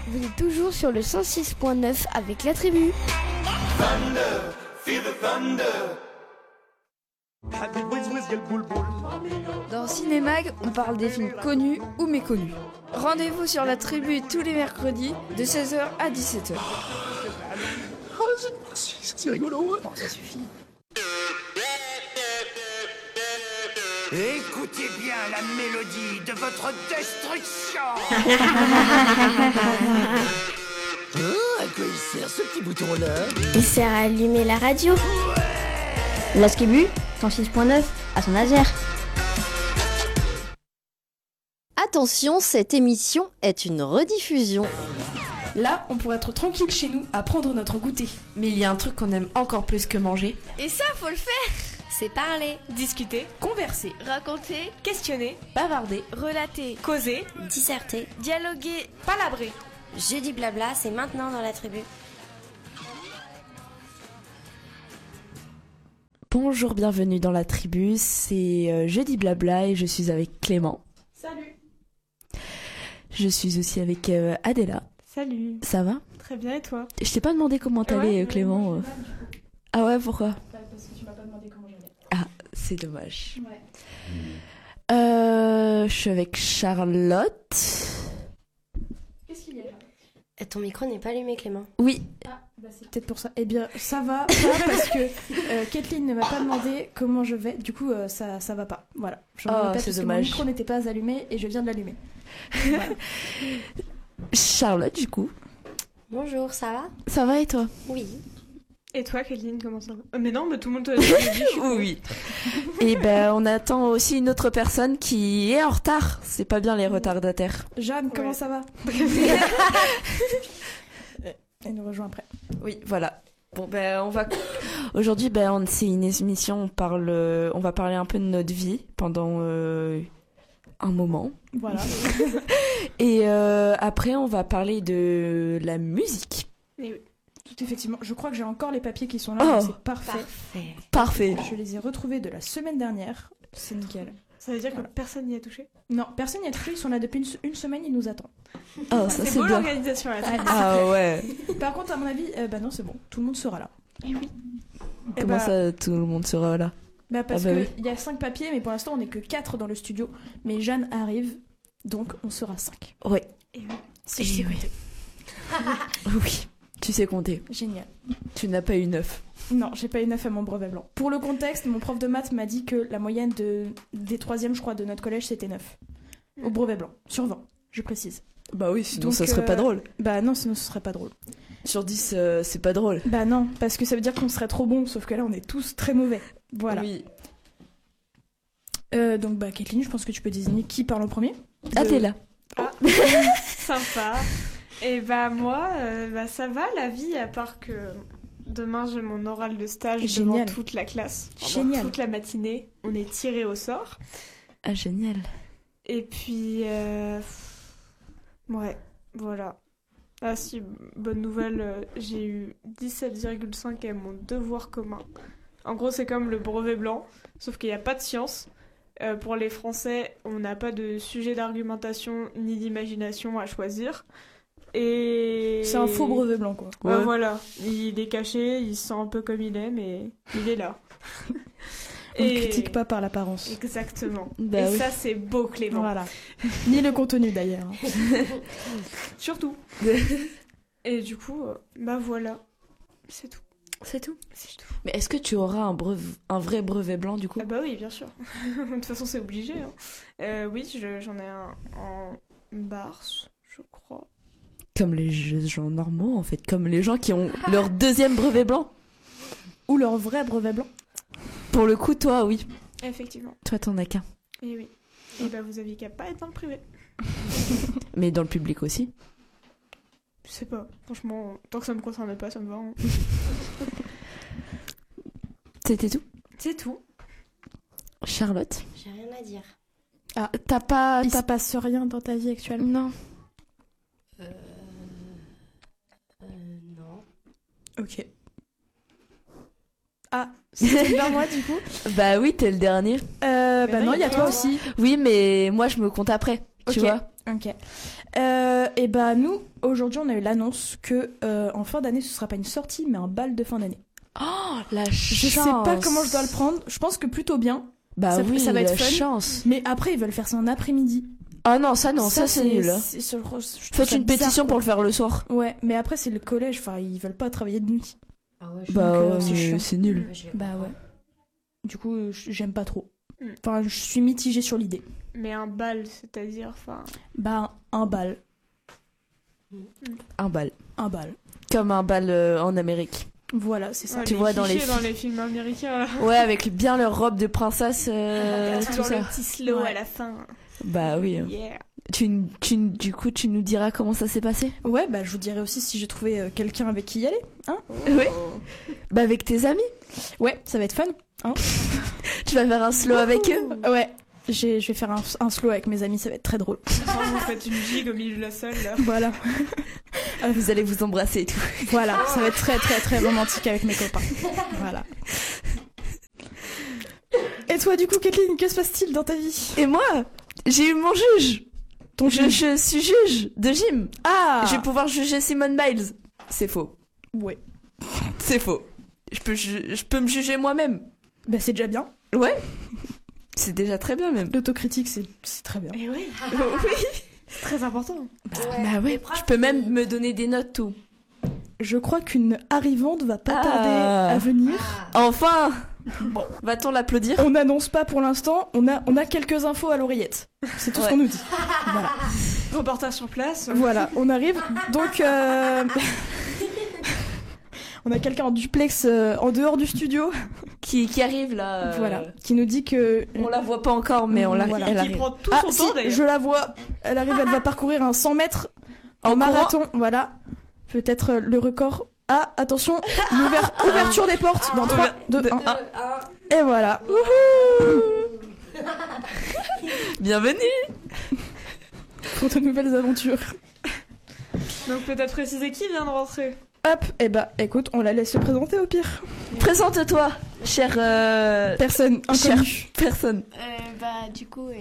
Vous êtes toujours sur le 106.9 avec la tribu. Thunder, feel the thunder. Dans Cinémag, on parle des films connus ou méconnus. Rendez-vous sur la tribu tous les mercredis de 16h à 17h. Oh, c'est rigolo. Bon, ça suffit. Écoutez bien la mélodie de votre destruction. À quoi il sert ce petit bouton-là? Il sert à allumer la radio. La Tribu, 106.9, à son laser. Attention, cette émission est une rediffusion. Là, on pourrait être tranquille chez nous à prendre notre goûter. Mais il y a un truc qu'on aime encore plus que manger. Et ça, faut le faire! C'est parler, Discuter, converser, raconter, questionner, bavarder, relater, causer, disserter, dialoguer, palabrer. jeudi blabla, c'est maintenant dans la tribu. Bonjour, bienvenue dans la tribu, c'est Jeudi Blabla et je suis avec Clément. Salut! Je suis aussi avec Adela. Salut. Ça va? Très bien, et toi? Je t'ai pas demandé comment t'allais, Clément. Ah ouais, pourquoi? Parce que tu m'as pas demandé comment j'allais. Ah, c'est dommage. Ouais. Je suis avec Charlotte. Qu'est-ce qu'il y a là? Ton micro n'est pas allumé, Clément. Oui. Ah, bah c'est peut-être pour ça. Eh bien, ça va pas parce que Kathleen ne m'a pas demandé comment je vais. Du coup, ça va pas. Voilà. Je Oh, répète c'est parce que dommage. mon micro n'était pas allumé et je viens de l'allumer. Voilà. Charlotte, du coup. Bonjour, ça va? Ça va et toi? Oui. Et toi, Kathleen, comment ça va? Mais non, mais tout le monde te l'a dit. Oui. Et ben, on attend aussi une autre personne qui est en retard. C'est pas bien les retardataires. Jeanne, comment Ouais. ça va? Elle nous rejoint après. Oui, voilà. Bon ben on va aujourd'hui c'est une émission on va parler un peu de notre vie pendant un moment Voilà. et après on va parler de la musique. Et oui. Tout effectivement. Je crois que j'ai encore les papiers qui sont là. Oh. Donc c'est parfait. Parfait. Je les ai retrouvés de la semaine dernière. C'est nickel. Ça veut dire que Voilà. personne n'y a touché? Non, personne n'y a touché. Ils sont là depuis une semaine. Ils nous attendent. Oh, ça C'est c'est beau bien. l'organisation là. Ah ouais. Par contre, à mon avis, non, c'est bon. Tout le monde sera là. Eh Comment bah, ça tout le monde sera là? Parce Ah bah que oui. il y a 5 papiers, mais pour l'instant, on n'est que 4 dans le studio. Mais Jeanne arrive, donc on sera 5. Ouais. Et oui. Si je sais oui. compter. Oui. Tu sais compter. Génial. Tu n'as pas eu 9. Non, j'ai pas eu 9 à mon brevet blanc. Pour le contexte, mon prof de maths m'a dit que la moyenne des 3e, je crois, de notre collège, c'était 9. Au brevet blanc. Sur 20, je précise. Bah oui, sinon Donc, ça serait pas drôle. Bah non, sinon ce serait pas drôle. Sur 10 c'est pas drôle. Bah non, parce que ça veut dire qu'on serait trop bon, sauf que là, on est tous très mauvais. Voilà. Oui. Donc, Kathleen, je pense que tu peux désigner qui parle en premier. Ah t'es là. Sympa. Et bah moi, ça va la vie, à part que demain j'ai mon oral de stage devant Génial. toute la classe. Pendant Génial. toute la matinée, on est tiré au sort. Ah génial. Et puis, ouais, voilà. Ah si, bonne nouvelle, j'ai eu 17,5 à mon devoir commun. En gros, c'est comme le brevet blanc, sauf qu'il n'y a pas de science. Pour les Français, on n'a pas de sujet d'argumentation ni d'imagination à choisir. Et... C'est un faux brevet blanc, quoi. Ouais. Voilà, il est caché, il se sent un peu comme il est, mais il est là. On ne critique pas par l'apparence. Exactement. Bah et oui. ça, c'est beau, Clément. Voilà. Ni le contenu, d'ailleurs. Surtout. Et du coup, voilà. C'est tout. C'est tout. C'est tout. Mais est-ce que tu auras un vrai brevet blanc du coup? Ah bah oui, bien sûr. De toute façon, c'est obligé. Hein. Oui, j'en ai un en Barse, je crois. Comme les gens normaux en fait, comme les gens qui ont leur deuxième brevet blanc. Ou leur vrai brevet blanc. Pour le coup, toi, oui. Effectivement. Toi, t'en as qu'un. Et oui. Et bah vous aviez qu'à pas être dans le privé. Mais dans le public aussi. Je sais pas. Franchement, tant que ça me concerne pas, ça me va. Hein. C'était tout. C'est tout. Charlotte. J'ai rien à dire. Ah, T'as pas... il se passe rien dans ta vie actuellement? Non. Non. Ok. Ah, c'est vers moi du coup. Bah oui, t'es le dernier. Bah non, il y a toi aussi. Oui, mais moi je me compte après. Tu Ok. vois. Ok. Et bah nous, aujourd'hui, on a eu l'annonce que en fin d'année, ce sera pas une sortie, mais un bal de fin d'année. Oh, la chance. Je sais pas comment je dois le prendre. Je pense que plutôt bien. Bah ça, oui, ça va être la fun. chance. Mais après, ils veulent faire ça en après-midi. Ah non, ça c'est nul. Faites une pétition pour le faire le soir. Ouais, mais après, c'est le collège. Enfin, ils veulent pas travailler de nuit. Ah ouais, Bah ouais, ouais, c'est mais chiant. c'est nul. Bah ouais. Du coup, j'aime pas trop. Mm. Enfin, je suis mitigée sur l'idée. Mais un bal, c'est-à-dire, enfin... Bah, un bal. Un bal. Un bal. Comme un bal en Amérique. Voilà, c'est ça. Ouais, Tu vois dans les dans les films américains, là. Ouais, avec bien leur robe de princesse, tout Toujours ça. le petit slow Ouais. à la fin. Bah oui. Yeah. Du coup, tu nous diras comment ça s'est passé? Ouais, bah je vous dirai aussi si j'ai trouvé quelqu'un avec qui y aller. Oui. Bah avec tes amis. Ouais, ça va être fun. Tu vas faire un slow avec eux? Ouais, je vais faire un slow avec mes amis, ça va être très drôle. Enfin, vous faites une gigue au milieu de la salle, là. Voilà, Vous allez vous embrasser et tout. voilà, ça va être très très très romantique avec mes copains. Voilà. Et toi, du coup, Kathleen, que se passe-t-il dans ta vie? Et moi, j'ai eu mon juge. Je suis juge de gym. Ah Je vais pouvoir juger Simone Biles. C'est faux. Ouais. C'est faux. Je peux me juger moi-même. Bah c'est déjà bien. Ouais. C'est déjà très bien même. L'autocritique, c'est très bien. Et oui, Oui. c'est très important. Bah ouais. Je peux même me donner des notes tout. Je crois qu'une arrivante va pas Ah. tarder à venir. Enfin. Bon, va-t-on l'applaudir? On n'annonce pas pour l'instant, on a quelques infos à l'oreillette. C'est tout ce Ouais. qu'on nous dit. Voilà. Reportage sur place. Voilà, on arrive. Donc, on a quelqu'un en duplex en dehors du studio, Qui arrive là. voilà, qui nous dit que. On la voit pas encore, mais Voilà. elle Qui arrive. prend tout Ah, son si, temps, d'ailleurs. je la vois. Elle arrive, elle va parcourir un 100 mètres en En marathon. Voilà. Peut-être le record. Ah, attention, ouverture des portes dans 3, 2, 1. Et voilà. Bienvenue. Pour de nouvelles aventures. Donc peut-être préciser qui vient de rentrer. Hop, et bah écoute, on la laisse se présenter au pire. Présente-toi, chère Personne inconnue. personne. Bah du coup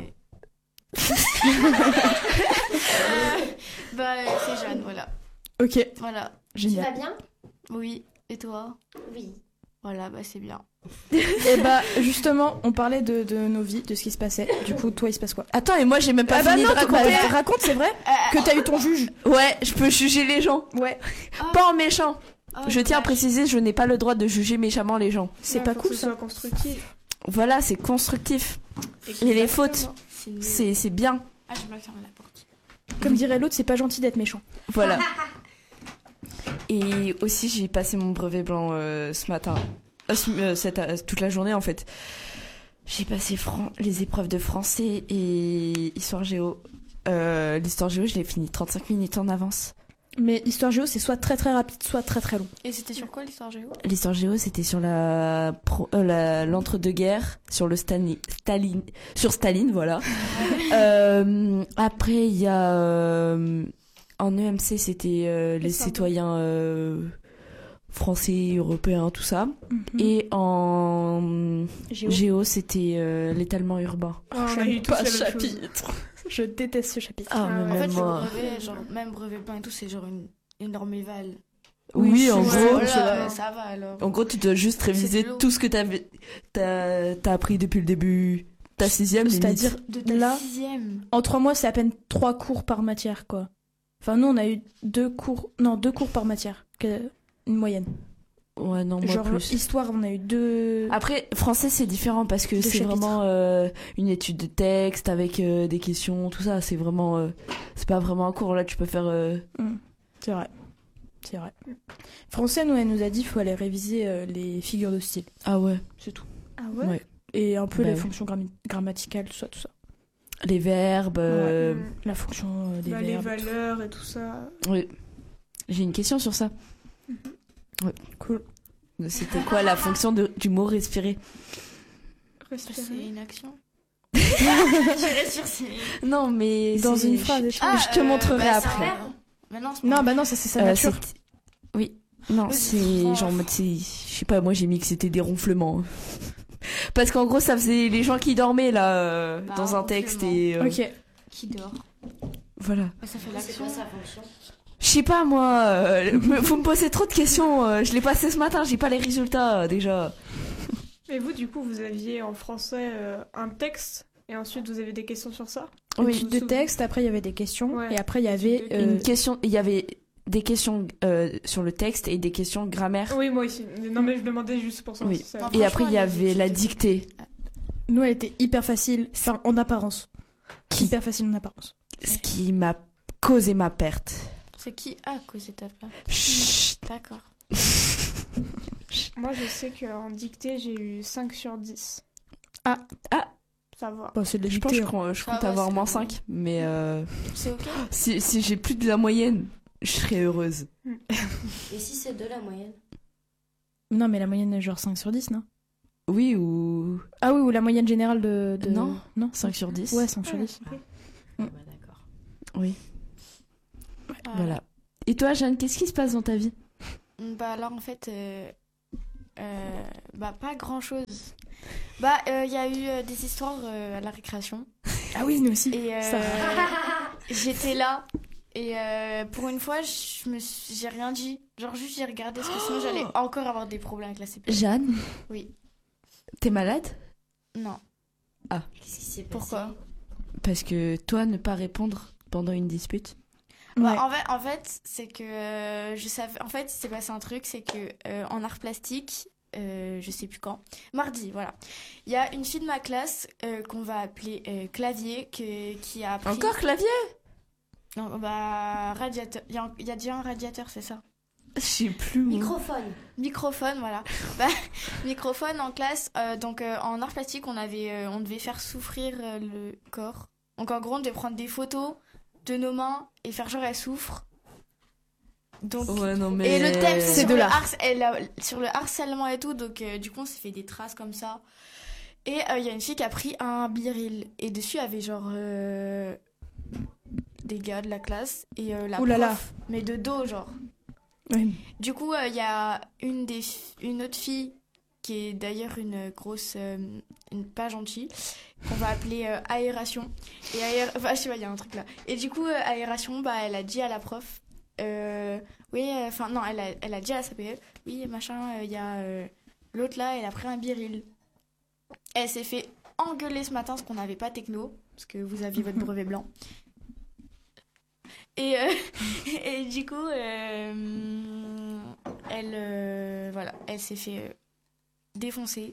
bah c'est Jeanne, voilà. Ok, Voilà. génial. bien? Oui. Et toi? Oui. Voilà, bah c'est bien. Et bah justement, on parlait de nos vies, de ce qui se passait. Du coup, toi, il se passe quoi? Attends, et moi j'ai même pas fini de raconter. Raconte, c'est vrai que t'as eu ton juge. Ouais, je peux juger les gens. Ouais. Pas en méchant. Oh, Je tiens à dommage. préciser, je n'ai pas le droit de juger méchamment les gens. C'est Ouais, pas faut cool que ce ça. soit constructif. Voilà, c'est constructif. Et les fautes, C'est nul. c'est bien. Ah, je me ferme la porte. Comme dirait l'autre, c'est pas gentil d'être méchant. Voilà. Et aussi, j'ai passé mon brevet blanc ce matin. Toute la journée, en fait. J'ai passé les épreuves de français et histoire géo. L'histoire géo, je l'ai fini 35 minutes en avance. Mais histoire géo, c'est soit très très rapide, soit très très long. Et c'était sur quoi l'histoire géo? L'histoire géo, c'était sur l'entre-deux-guerres, sur sur Staline, voilà. Après, il y a en EMC, c'était les citoyens français, européens, tout ça. Et en géo, c'était l'étalement urbain. Oh, on a eu tous la même chose. Je déteste ce chapitre. Ah, Ah mais ouais. En fait, même le moi. brevet, genre, même brevet plein et tout, c'est genre une énorme éval. Oui, en Ouais, gros. ouais. Voilà, ça va alors. En gros, tu dois juste réviser de l'eau. tout ce que t'as appris depuis le début. Ta sixième, limite. C'est-à-dire, De ta là, sixième. en 3 mois, c'est à peine 3 cours par matière, quoi. Enfin, nous, on a eu 2 cours par matière. Une moyenne. Ouais, non, moi Genre, plus. histoire, on a eu 2... Après, français, c'est différent parce que Deux c'est chapitres. vraiment une étude de texte avec des questions, tout ça. C'est vraiment. C'est pas vraiment un cours. Là, tu peux faire. C'est vrai. C'est vrai. Français, nous, elle nous a dit qu'il faut aller réviser les figures de style. Ah ouais. C'est tout. Ah ouais, Ouais. Et un peu Bah les oui. fonctions grammaticales, tout ça. Les verbes. La fonction des Bah, les verbes. et tout. valeurs et tout ça. Oui. J'ai une question sur ça. Cool. C'était quoi la fonction du mot respirer? C'est Respirer. une action. J'irais sur c'est. Non, mais. Dans c'est- une phrase. Je te montrerai bah, après. ça va. Mais non, c'est pas Non, grave. bah non, ça c'est sa Euh, nature. Oui. Non, Oui, c'est c'est- genre, je sais pas, moi j'ai mis que c'était des ronflements. Parce qu'en gros, ça faisait les gens qui dormaient là Bah, dans un texte et. Ok. Qui dort? Voilà. Ça fait C'est l'action. quoi sa fonction? Je sais pas moi, vous me posez trop de questions, je l'ai passé ce matin, j'ai pas les résultats déjà. Mais vous, du coup, vous aviez en français un texte et ensuite vous avez des questions sur ça? Oui. Étude de texte, après il y avait des questions, Ouais. et après il y avait... Il y avait des questions sur le texte et des questions de grammaire. Oui, moi aussi. Non, mais je demandais juste pour ça. Oui. si ça- Non, Et après il y franchement, avait la des- dictée. Nous, elle était hyper facile, enfin en apparence. Qui- Hyper facile en apparence. Ce qui m'a causé ma perte. C'est qui a causé ta perte? Chut. D'accord. Moi, je sais qu'en dictée, j'ai eu 5 sur 10. Ah. Ça va. Bon, c'est de la Je pense dictée, que hein. je Ça compte va, avoir c'est moins bon. 5, mais C'est ok? si j'ai plus de la moyenne, je serais heureuse. Et si c'est de la moyenne? Non, mais la moyenne est genre 5 sur 10, non? Oui, ou Ah oui, ou la moyenne générale de... Non. Non 5 sur 10. Ouais, 5 sur 10. Ah, bah, d'accord. Oui, Ah. voilà. Et toi, Jeanne, qu'est-ce qui se passe dans ta vie? Bah alors en fait, bah pas grand chose. Bah il y a eu des histoires à la récréation Ah oui, nous aussi. et Ça. j'étais là et pour une fois j'ai rien dit. Genre juste j'ai regardé parce que sinon j'allais encore avoir des problèmes avec la CP. Jeanne? Oui. T'es malade? Non. Qu'est-ce qui s'est passé? Pourquoi? Parce que toi, ne pas répondre pendant une dispute. Bah, Ouais. en fait, c'est que je savais. En fait, il s'est passé un truc, c'est que en art plastique, je sais plus quand, mardi, voilà. Il y a une fille de ma classe qu'on va appeler Clavier qui a appris. Encore clavier? Non, bah radiateur. Il y a déjà un radiateur, c'est ça. Je sais plus. moi. Microphone. Microphone, voilà. Bah, microphone en classe. Donc en art plastique, on devait faire souffrir le corps. Donc en gros, on devait prendre des photos de nos mains et faire genre elle souffre. Donc Ouais, non, mais. et le thème C'est c'est sur, de le l'art. sur le harcèlement et tout, donc du coup on s'est fait des traces comme ça. Et il y a une fille qui a pris un biril et dessus il y avait genre des gars de la classe et la Ouh là là. prof, mais de dos genre. Ouais. Du coup il y a une autre fille qui est d'ailleurs une grosse, une pas gentille, qu'on va appeler aération. Et enfin je sais pas, il y a un truc là. Et du coup aération, bah elle a dit à la prof. Oui, enfin non, elle a dit à la CPE, oui, machin, il y a l'autre là, elle a pris un biril. Elle s'est fait engueuler ce matin parce qu'on n'avait pas techno, parce que vous aviez votre brevet blanc. Et, et du coup, voilà, elle s'est fait défoncer.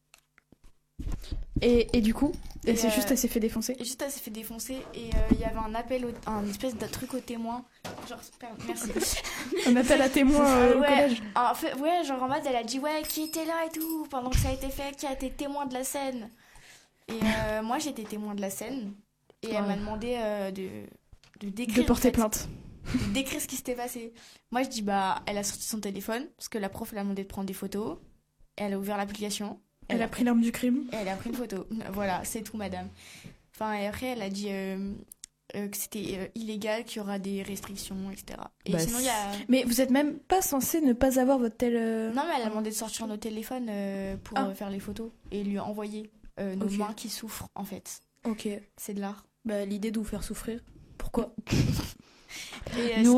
Et du coup, Et, c'est juste elle s'est fait défoncer. Et juste, elle s'est fait défoncer et il y avait un appel, un espèce de truc au témoin. Genre, merci. Un appel à témoins au Ouais. collège. En fait, ouais, genre en mode, elle a dit ouais, qui était là et tout, pendant que ça a été fait, qui a été témoin de la scène. Et moi, j'étais témoin de la scène. Et elle m'a demandé de décrire. De porter en fait, plainte. de décrire ce qui s'était passé. Moi, je dis bah, elle a sorti son téléphone, parce que la prof, elle a demandé de prendre des photos. Elle a ouvert l'application. Elle a pris l'arme du crime. Et elle a pris une photo. Voilà, c'est tout, madame. Enfin, et après, elle a dit que c'était illégal, qu'il y aura des restrictions, etc. Et Bah, sinon, il y a. Mais vous êtes même pas censé ne pas avoir votre tel... Non, mais elle a demandé de sortir nos téléphones pour faire les photos et lui envoyer nos Ok. mains qui souffrent, en fait. Ok. C'est de l'art. Bah, l'idée de vous faire souffrir. Pourquoi? Et, Nous, sinon,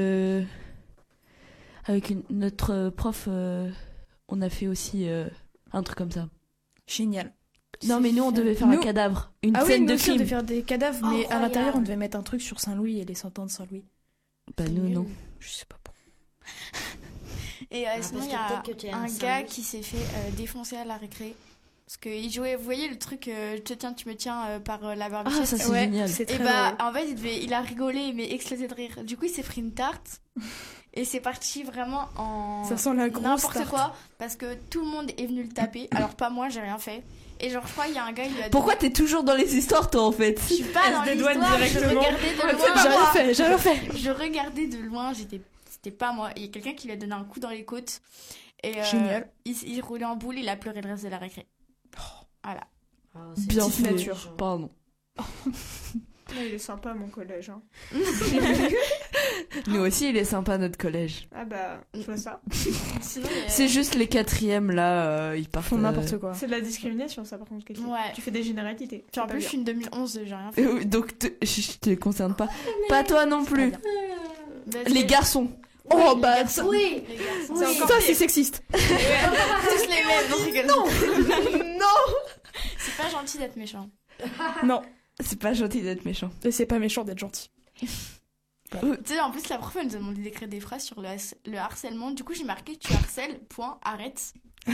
avec notre prof, on a fait aussi un truc comme ça. Génial. Non, mais nous, on devait faire Nous- un cadavre. Une Ah oui, scène nous de aussi, on devait crime. faire des cadavres, mais à Incroyable. l'intérieur, on devait mettre un truc sur Saint-Louis et les 100 ans de Saint-Louis. Bah, nous, non. Je sais pas pourquoi. Et sinon, parce il y que a peut-être que tu es un un gars Saint-Louis. qui s'est fait défoncer à la récré. Parce qu'il jouait, vous voyez le truc, je te tiens, tu me tiens par la barbichette. Ah, ça, c'est Ouais, génial. c'est Et très bah, drôle. en fait, il a rigolé, mais explosé de rire. Du coup, il s'est pris une tarte. Et c'est parti vraiment en. Ça sent la grosse n'importe tarte. quoi. Parce que tout le monde est venu le taper. Alors, pas moi, j'ai rien fait. Et genre, je crois, il y a un gars, il lui a dit. Pourquoi t'es toujours dans les histoires, toi, en fait? Je suis pas dans se dédouane l'histoire, je directement. regardais de Ouais, loin. c'est pas J'ai rien moi. fait, j'ai rien fait. Je regardais de loin, c'était pas moi. Il y a quelqu'un qui lui a donné un coup dans les côtes. Et Génial. il roulait en boule, il a pleuré le reste de la récré. Voilà. Oh, c'est Bien petite fait. nature. Pardon. Ouais, il est sympa, mon collège. Hein. Nous aussi, il est sympa notre collège. Ah bah, je vois ça. Sinon, C'est juste les 4e là, ils partent. Font n'importe quoi. C'est de la discrimination, ça, par contre, Katie. Ouais. Tu fais des généralités. Puis en C'est pas plus, je bien. suis une 2011, j'ai rien fait. Donc je te concerne pas. Pas toi non plus. Bah, Les c'est- garçons. Oh les bah garçons. ça, Oui. Les garçons. Oui. C'est encore ça pire. c'est sexiste. Tous les mêmes, non, je rigole. Non. C'est pas gentil d'être méchant. Non. C'est pas gentil d'être méchant. Et c'est pas méchant d'être gentil. Tu sais, en plus, la prof, elle nous a demandé d'écrire des phrases sur le harcèlement. Du coup, j'ai marqué tu harcèles, point, arrête.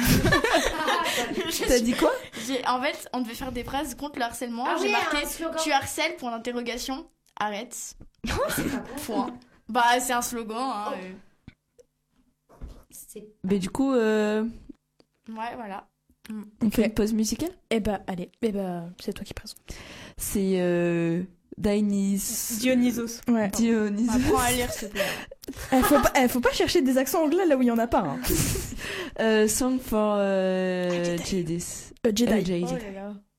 T'as dit quoi? En fait, on devait faire des phrases contre le harcèlement. Ah j'ai oui, marqué un slogan. tu harcèles, point d'interrogation, arrête. C'est pas bon. Point. Bah, c'est un slogan, hein. C'est Mais du coup, Ouais, voilà. on fait Ok. une pause musicale? Eh bah allez, c'est toi qui présente. C'est Dionysos. Ouais. Dionysus. Apprends à lire, s'il te plaît. Faut pas chercher des accents anglais là où il y en a pas. Hein. Song for Jadis. Jedi. Jade. Oh là là.